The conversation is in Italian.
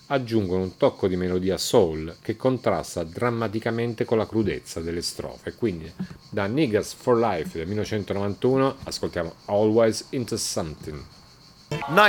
aggiungono un tocco di melodia soul che contrasta drammaticamente con la crudezza delle strofe. Quindi da Niggas for Life del 1991 ascoltiamo Always Into Something.